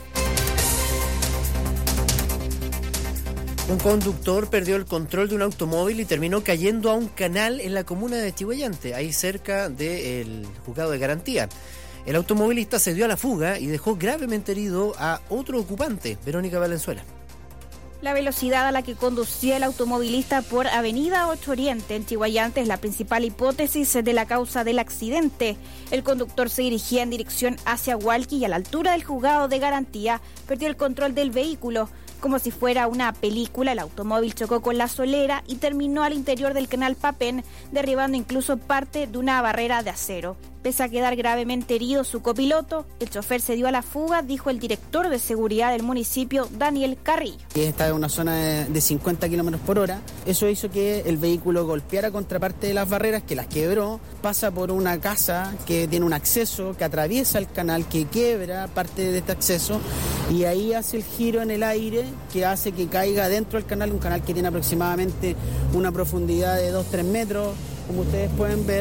Un conductor perdió el control de un automóvil y terminó cayendo a un canal en la comuna de Chihuayante, ahí cerca del juzgado de garantía. El automovilista se dio a la fuga y dejó gravemente herido a otro ocupante, Verónica Valenzuela. La velocidad a la que conducía el automovilista por Avenida ocho Oriente en Chihuayante es la principal hipótesis de la causa del accidente. El conductor se dirigía en dirección hacia Hualqui y a la altura del juzgado de garantía perdió el control del vehículo. Como si fuera una película, el automóvil chocó con la solera y terminó al interior del canal Papén, derribando incluso parte de una barrera de acero. Pese a quedar gravemente herido su copiloto, el chofer se dio a la fuga, dijo el director de seguridad del municipio, Daniel Carrillo. Estaba en una zona de cincuenta kilómetros por hora. Eso hizo que el vehículo golpeara contra parte de las barreras, que las quebró, pasa por una casa que tiene un acceso, que atraviesa el canal, que quiebra parte de este acceso, y ahí hace el giro en el aire, que hace que caiga dentro del canal, un canal que tiene aproximadamente una profundidad de dos a tres metros, como ustedes pueden ver,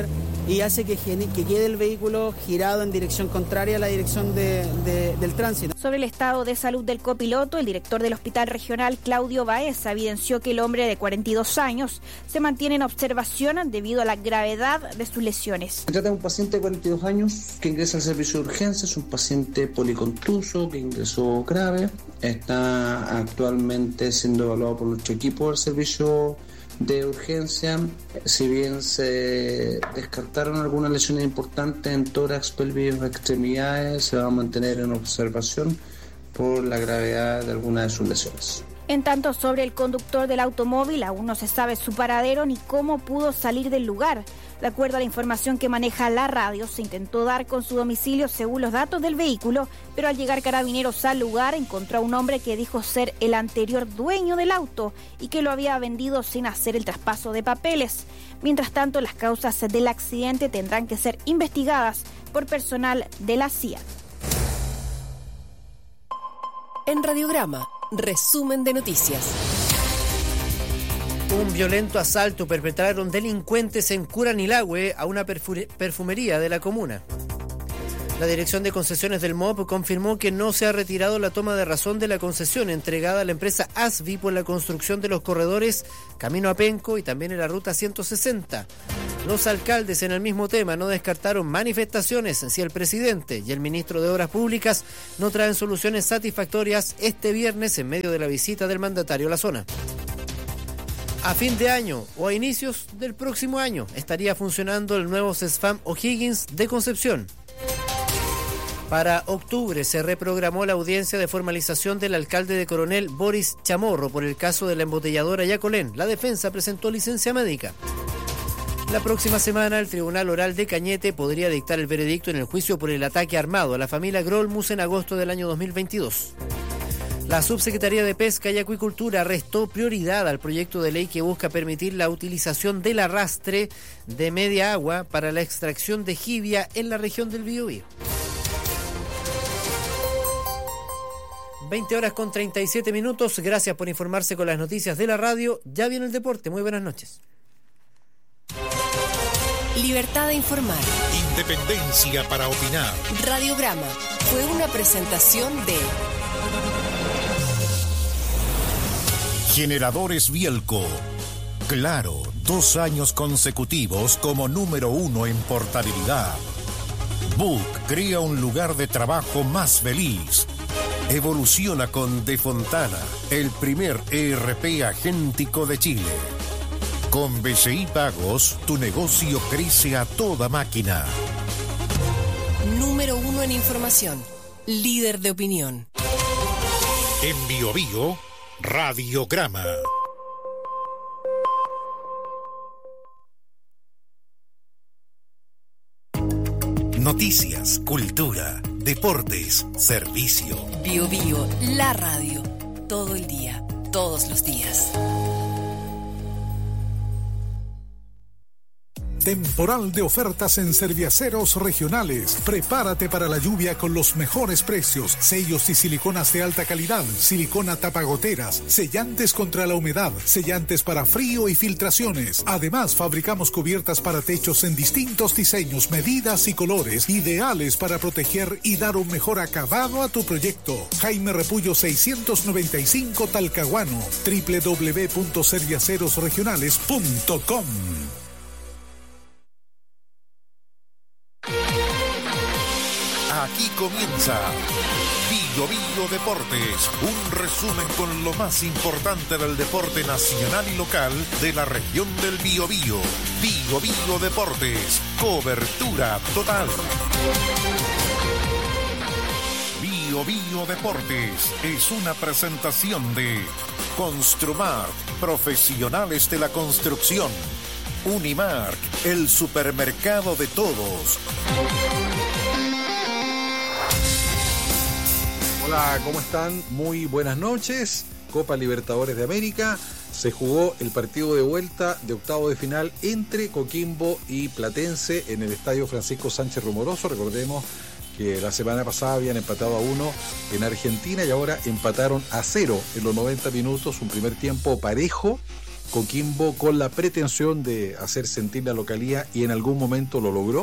y hace que, que quede el vehículo girado en dirección contraria a la dirección de, de, del tránsito. Sobre el estado de salud del copiloto, el director del Hospital Regional, Claudio Baeza, evidenció que el hombre de cuarenta y dos años se mantiene en observación debido a la gravedad de sus lesiones. Se trata de un paciente de cuarenta y dos años que ingresa al servicio de urgencias, un paciente policontuso que ingresó grave, está actualmente siendo evaluado por nuestro equipo del servicio de urgencia. Si bien se descartaron algunas lesiones importantes en tórax, pelvis o extremidades, se va a mantener en observación por la gravedad de algunas de sus lesiones. En tanto, sobre el conductor del automóvil, aún no se sabe su paradero ni cómo pudo salir del lugar. De acuerdo a la información que maneja la radio, se intentó dar con su domicilio según los datos del vehículo, pero al llegar Carabineros al lugar encontró a un hombre que dijo ser el anterior dueño del auto y que lo había vendido sin hacer el traspaso de papeles. Mientras tanto, las causas del accidente tendrán que ser investigadas por personal de la C I A. En Radiograma, resumen de noticias. Un violento asalto perpetraron delincuentes en Curanilahue a una perfumería de la comuna. La Dirección de Concesiones del M O P confirmó que no se ha retirado la toma de razón de la concesión entregada a la empresa ASVI por la construcción de los corredores Camino a Penco y también en la Ruta ciento sesenta. Los alcaldes en el mismo tema no descartaron manifestaciones si el presidente y el ministro de Obras Públicas no traen soluciones satisfactorias este viernes en medio de la visita del mandatario a la zona. A fin de año o a inicios del próximo año estaría funcionando el nuevo CESFAM O'Higgins de Concepción. Para octubre se reprogramó la audiencia de formalización del alcalde de Coronel Boris Chamorro por el caso de la embotelladora Yacolén. La defensa presentó licencia médica. La próxima semana el Tribunal Oral de Cañete podría dictar el veredicto en el juicio por el ataque armado a la familia Grolmus en agosto del año dos mil veintidós. La Subsecretaría de Pesca y Acuicultura restó prioridad al proyecto de ley que busca permitir la utilización del arrastre de media agua para la extracción de jibia en la región del Biobío. veinte horas con treinta y siete minutos. Gracias por informarse con las noticias de la radio. Ya viene el deporte. Muy buenas noches. Libertad de informar. Independencia para opinar. Radiograma fue una presentación de Generadores Bielco. Claro, dos años consecutivos como número uno en portabilidad. Book crea un lugar de trabajo más feliz. Evoluciona con De Fontana, el primer E R P agéntico de Chile. Con B C I Pagos, tu negocio crece a toda máquina. Número uno en información. Líder de opinión. En Biobío, Radiograma. Noticias, cultura, deportes, servicio. Biobío, la radio. Todo el día, todos los días. Temporal de ofertas en Serviaceros Regionales. Prepárate para la lluvia con los mejores precios. Sellos y siliconas de alta calidad. Silicona tapagoteras. Sellantes contra la humedad. Sellantes para frío y filtraciones. Además, fabricamos cubiertas para techos en distintos diseños, medidas y colores. Ideales para proteger y dar un mejor acabado a tu proyecto. Jaime Repullo seiscientos noventa y cinco Talcahuano. doble u doble u doble u punto serviaceros regionales punto com. Aquí comienza Biobío Deportes, un resumen con lo más importante del deporte nacional y local de la región del Biobío. Biobío Deportes, cobertura total. Biobío Deportes es una presentación de Construmart, profesionales de la construcción. Unimark, el supermercado de todos. Hola, ¿cómo están? Muy buenas noches. Copa Libertadores de América. Se jugó el partido de vuelta de octavo de final entre Coquimbo y Platense en el estadio Francisco Sánchez Rumoroso. Recordemos que la semana pasada habían empatado a uno en Argentina y ahora empataron a cero en los noventa minutos. Un primer tiempo parejo Coquimbo con la pretensión de hacer sentir la localía y en algún momento lo logró.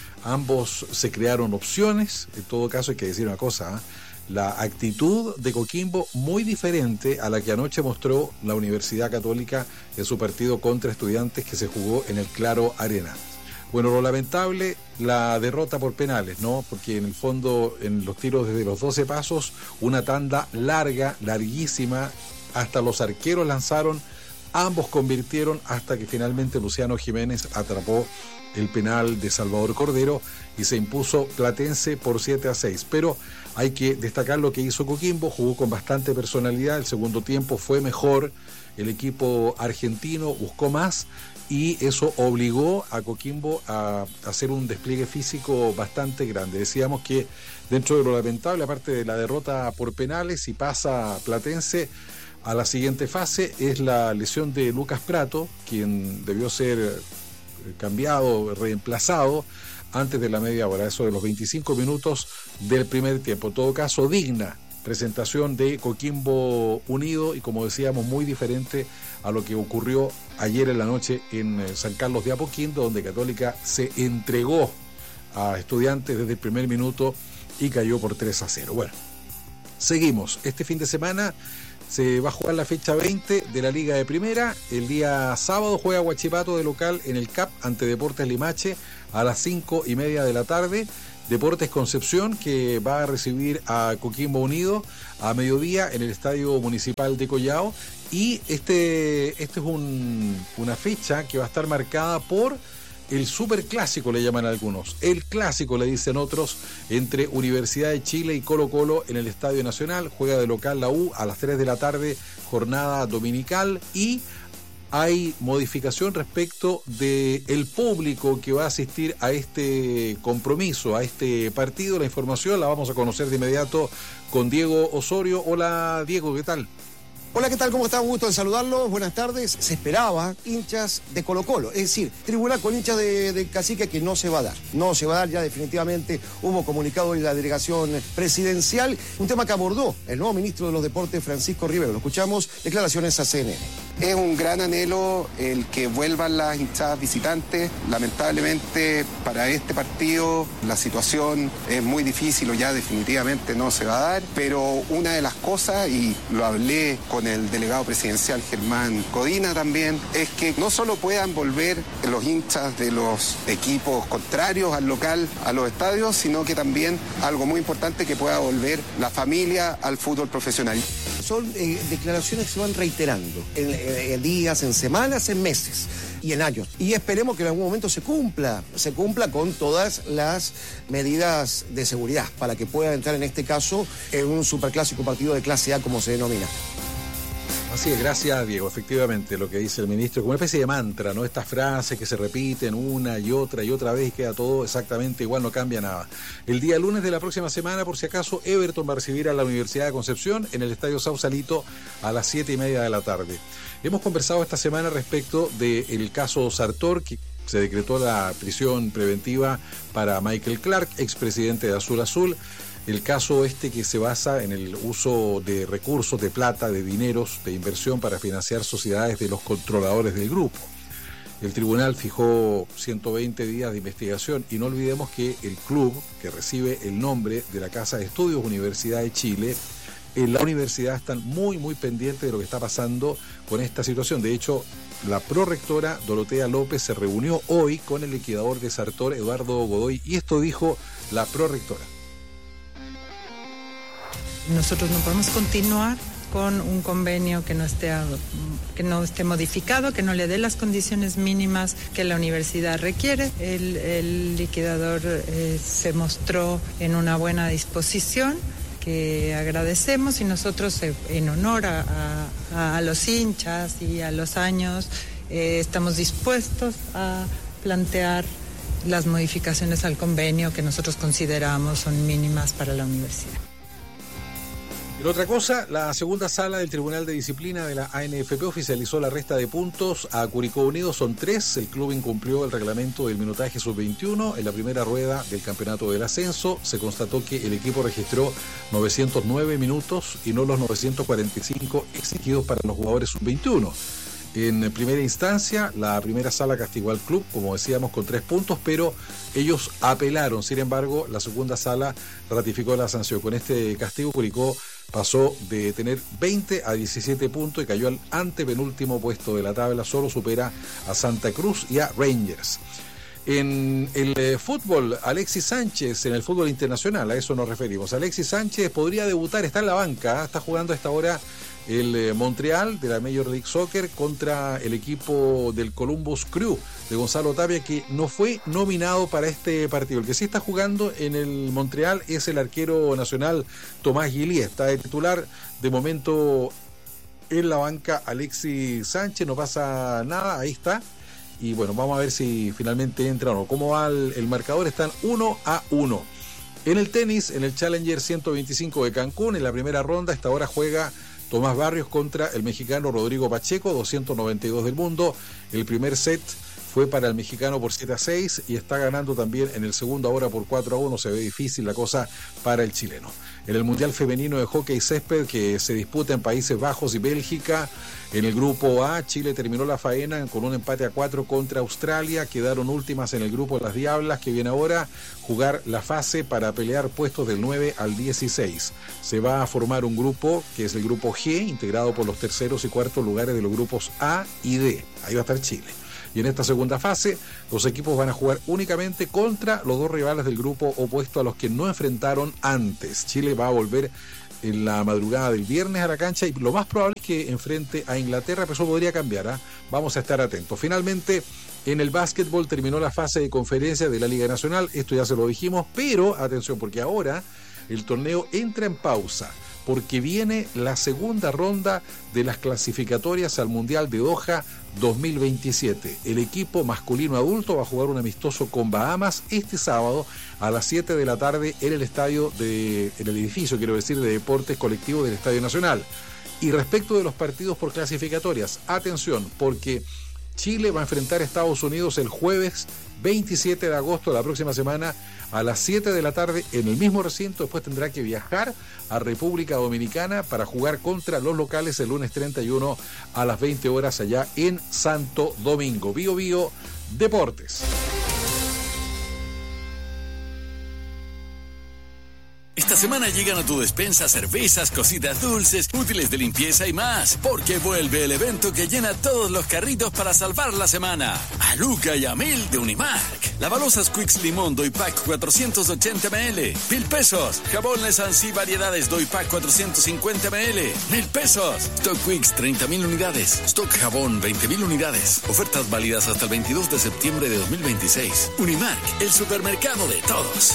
Ambos se crearon opciones. En todo caso hay que decir una cosa, ¿eh? La actitud de Coquimbo muy diferente a la que anoche mostró la Universidad Católica en su partido contra Estudiantes que se jugó en el Claro Arena. Bueno, lo lamentable, la derrota por penales, ¿no? Porque en el fondo, en los tiros desde los doce pasos, una tanda larga, larguísima, hasta los arqueros lanzaron, ambos convirtieron hasta que finalmente Luciano Jiménez atrapó el penal de Salvador Cordero y se impuso Platense por siete a seis. Pero hay que destacar lo que hizo Coquimbo, jugó con bastante personalidad, el segundo tiempo fue mejor, el equipo argentino buscó más y eso obligó a Coquimbo a hacer un despliegue físico bastante grande. Decíamos que dentro de lo lamentable, aparte de la derrota por penales, y pasa Platense a la siguiente fase, es la lesión de Lucas Prato, quien debió ser cambiado, reemplazado antes de la media hora, eso de los veinticinco minutos del primer tiempo. En todo caso, digna presentación de Coquimbo Unido y, como decíamos, muy diferente a lo que ocurrió ayer en la noche en San Carlos de Apoquindo, donde Católica se entregó a Estudiantes desde el primer minuto y cayó por tres a cero. Bueno, seguimos. Este fin de semana se va a jugar la fecha veinte de la Liga de Primera. El día sábado juega Huachipato de local en el C A P ante Deportes Limache a las cinco y media de la tarde. Deportes Concepción, que va a recibir a Coquimbo Unido a mediodía en el Estadio Municipal de Collao. Y este, este es un, una fecha que va a estar marcada por el superclásico, le llaman algunos. El clásico, le dicen otros, entre Universidad de Chile y Colo Colo en el Estadio Nacional. Juega de local la U a las tres de la tarde, jornada dominical. Y hay modificación respecto del público que va a asistir a este compromiso, a este partido. La información la vamos a conocer de inmediato con Diego Osorio. Hola, Diego, ¿qué tal? Hola, ¿qué tal? ¿Cómo está? Un gusto en saludarlos. Buenas tardes. Se esperaba hinchas de Colo Colo, es decir, tribunal con hinchas de, de Cacique, que no se va a dar. No se va a dar ya definitivamente. Hubo comunicado de la delegación presidencial, un tema que abordó el nuevo ministro de los Deportes, Francisco Rivero. Lo escuchamos, declaraciones a C N N. Es un gran anhelo el que vuelvan las hinchadas visitantes. Lamentablemente para este partido la situación es muy difícil o ya definitivamente no se va a dar, pero una de las cosas, y lo hablé con el delegado presidencial Germán Codina también, es que no solo puedan volver los hinchas de los equipos contrarios al local, a los estadios, sino que también algo muy importante, que pueda volver la familia al fútbol profesional. Son eh, declaraciones que se van reiterando en, en días, en semanas, en meses y en años. Y esperemos que en algún momento se cumpla, se cumpla con todas las medidas de seguridad para que pueda entrar en este caso en un superclásico partido de clase A, como se denomina. Así es, gracias, Diego. Efectivamente, lo que dice el ministro, como una especie de mantra, ¿no? Estas frases que se repiten una y otra y otra vez y queda todo exactamente igual, no cambia nada. El día lunes de la próxima semana, por si acaso, Everton va a recibir a la Universidad de Concepción en el Estadio Sausalito a las siete y media de la tarde. Hemos conversado esta semana respecto del caso Sartor, que se decretó la prisión preventiva para Michael Clark, expresidente de Azul Azul. El caso este que se basa en el uso de recursos, de plata, de dineros, de inversión para financiar sociedades de los controladores del grupo. El tribunal fijó ciento veinte días de investigación y no olvidemos que el club, que recibe el nombre de la Casa de Estudios Universidad de Chile, en la universidad están muy, muy pendientes de lo que está pasando con esta situación. De hecho, la prorectora Dorotea López se reunió hoy con el liquidador de Sartor, Eduardo Godoy, y esto dijo la prorectora. Nosotros no podemos continuar con un convenio que no esté, que no esté modificado, que no le dé las condiciones mínimas que la universidad requiere. El, el liquidador eh, se mostró en una buena disposición, que agradecemos, y nosotros eh, en honor a, a, a los hinchas y a los años eh, estamos dispuestos a plantear las modificaciones al convenio que nosotros consideramos son mínimas para la universidad. Y otra cosa, la segunda sala del Tribunal de Disciplina de la A N F P oficializó la resta de puntos a Curicó Unido. Son tres. El club incumplió el reglamento del minutaje sub veintiuno. En la primera rueda del campeonato del ascenso se constató que el equipo registró novecientos nueve minutos y no los novecientos cuarenta y cinco exigidos para los jugadores sub veintiuno. En primera instancia, la primera sala castigó al club, como decíamos, con tres puntos, pero ellos apelaron. Sin embargo, la segunda sala ratificó la sanción. Con este castigo, Curicó pasó de tener veinte a diecisiete puntos y cayó al antepenúltimo puesto de la tabla. Solo supera a Santa Cruz y a Rangers. En el eh, fútbol, Alexis Sánchez, en el fútbol internacional, a eso nos referimos. Alexis Sánchez podría debutar, está en la banca, ¿eh? Está jugando a esta hora el eh, Montreal de la Major League Soccer contra el equipo del Columbus Crew de Gonzalo Tapia, que no fue nominado para este partido. El que sí está jugando en el Montreal es el arquero nacional Tomás Guilí. Está de titular de momento en la banca Alexis Sánchez, no pasa nada, ahí está. Y bueno, vamos a ver si finalmente entra o no. ¿Cómo va el, el marcador? Están uno a uno. En el tenis, en el Challenger ciento veinticinco de Cancún, en la primera ronda, esta hora juega Tomás Barrios contra el mexicano Rodrigo Pacheco, doscientos noventa y dos del mundo. El primer set fue para el mexicano por siete a seis y está ganando también en el segundo ahora por cuatro a uno. Se ve difícil la cosa para el chileno. En el Mundial Femenino de Hockey Césped, que se disputa en Países Bajos y Bélgica, en el grupo A, Chile terminó la faena con un empate a cuatro contra Australia. Quedaron últimas en el grupo Las Diablas, que viene ahora jugar la fase para pelear puestos del nueve al dieciséis. Se va a formar un grupo que es el grupo G, integrado por los terceros y cuartos lugares de los grupos A y D. Ahí va a estar Chile. Y en esta segunda fase, los equipos van a jugar únicamente contra los dos rivales del grupo opuesto a los que no enfrentaron antes. Chile va a volver en la madrugada del viernes a la cancha y lo más probable es que enfrente a Inglaterra, pero eso podría cambiar, ¿eh? Vamos a estar atentos. Finalmente, en el básquetbol terminó la fase de conferencia de la Liga Nacional, esto ya se lo dijimos, pero atención, porque ahora el torneo entra en pausa, porque viene la segunda ronda de las clasificatorias al Mundial de Doha dos mil veintisiete. El equipo masculino adulto va a jugar un amistoso con Bahamas este sábado a las siete de la tarde en el estadio de, en el edificio, quiero decir, de deportes colectivos del Estadio Nacional. Y respecto de los partidos por clasificatorias, atención, porque Chile va a enfrentar a Estados Unidos el jueves veintisiete de agosto de la próxima semana a las siete de la tarde en el mismo recinto. Después tendrá que viajar a República Dominicana para jugar contra los locales el lunes treinta y uno a las veinte horas allá en Santo Domingo. Bio Bio Deportes. Esta semana llegan a tu despensa cervezas, cositas dulces, útiles de limpieza y más, porque vuelve el evento que llena todos los carritos para salvar la semana. A Luca y a Mil de Unimark. Lavalosas Quicks Limón Doy Pack cuatrocientos ochenta mililitros. Mil pesos. Jabón Lesansi Variedades Doy Pack cuatrocientos cincuenta mililitros. Mil pesos. Stock Quicks treinta mil unidades. Stock Jabón veinte mil unidades. Ofertas válidas hasta el veintidós de septiembre de dos mil veintiséis. Unimark, el supermercado de todos.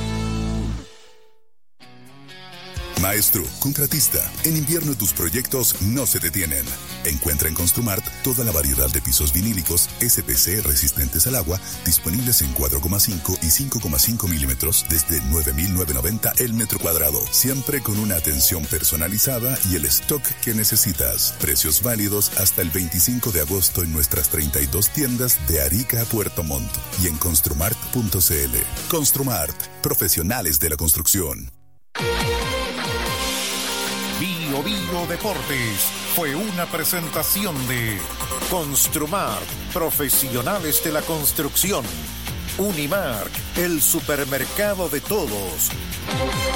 Maestro, contratista, en invierno tus proyectos no se detienen. Encuentra en Construmart toda la variedad de pisos vinílicos S P C resistentes al agua, disponibles en cuatro coma cinco y cinco coma cinco milímetros desde nueve mil novecientos noventa el metro cuadrado. Siempre con una atención personalizada y el stock que necesitas. Precios válidos hasta el veinticinco de agosto en nuestras treinta y dos tiendas de Arica a Puerto Montt y en construmart punto c l. Construmart, profesionales de la construcción. Bio Bio Deportes fue una presentación de Construmart, profesionales de la construcción. Unimark, el supermercado de todos.